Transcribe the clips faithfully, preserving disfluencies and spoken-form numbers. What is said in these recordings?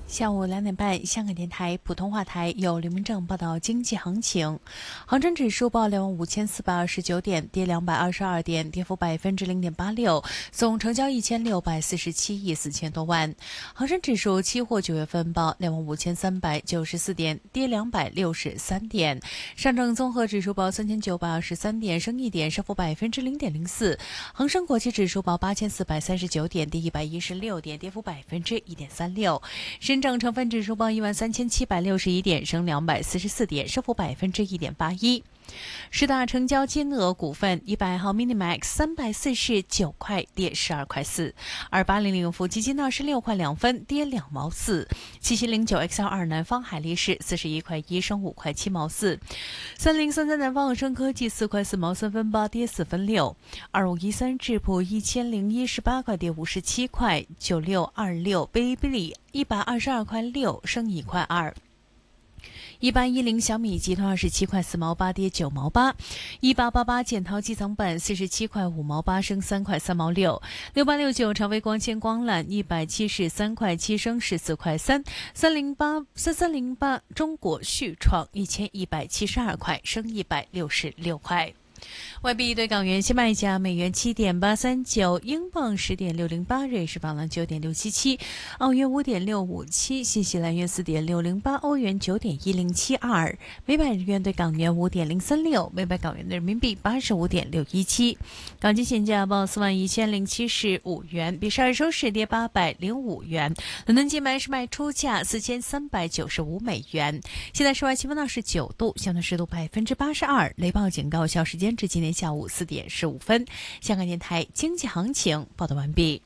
下午两点半，香港电台普通话台有刘明正报道经济行情。恒生指数报两万五千四百二十九点，跌两百二十二点，跌幅百分之零点八六，总成交一千六百四十七亿四千多万。恒生指数期货九月份报两万五千三百九十四点，跌两百六十三点。上证综合指数报三千九百二十三点，升一点，升幅百分之零点零四。恒生国际指数报八千四百三十九点，跌一百一十六点，跌幅百分之一点三六。深证成分指数报一万三千七百六十一点，升两百四十四点，升幅百分之一点八一。十大成交金额股份，一百号 Minimax 三百四十九块，跌十二块四；二八零零富基金二十六块两分，跌两毛四；七七零九 X L 二南方海力士四十一块一，升五块七毛四；三零三三南方恒生科技四块四毛三分八，跌四分六；二五一三智普一千零一十八块，跌五十七块；九六二六贝比利一百二十二块六，升一块二。一八一零小米集团二十七块四毛八，跌九毛八。一八八八建滔基层板四十七块五毛八，升三块三毛六。六八六九长威光纤光缆一百七十三块七，升十四块三。三零八三三零八中国旭创一千一百七十二块，升一百六十六块。外币对港元现卖价：美元七点八三九，英镑十点六零八，瑞士法郎九点六七七，澳元五点六五七，新西兰元四点六零八，欧元九点一零七二，每百日元对港元五点零三六，每百港元对人民币八十五点六一七。港金现价报四万一千零七十五元，比上日收市跌八百零五元。伦敦金买是卖出价四千三百九十五美元。现在室外气温二十九度，相对湿度百分之八十二，雷暴警告效时间至今天下午四点十五分。香港电台经济行情报道完毕。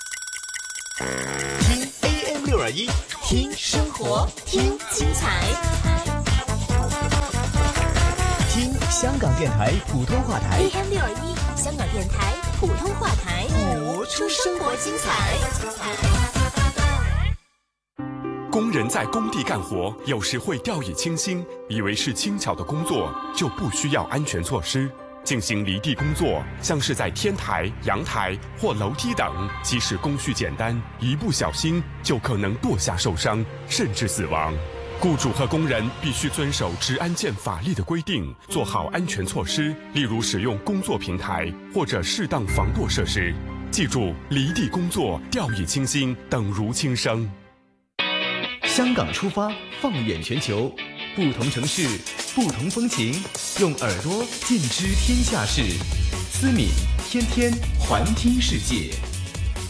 听 A M 六二一，听生活，听精彩，听香港电台普通话台 A M 六二一，香港电台普通话台， 播出生活精彩。 工人在工地干活，有时会掉以轻心，以为是轻巧的工作就不需要安全措施。进行离地工作，像是在天台、阳台或楼梯等，即使工序简单，一不小心就可能堕下受伤，甚至死亡。雇主和工人必须遵守职安健法律的规定，做好安全措施，例如使用工作平台或者适当防堕设施。记住，离地工作掉以轻心，等如轻生。 香港出发，放眼全球，不同城市，不同风情，用耳朵尽知天下事。思敏天天环听世界。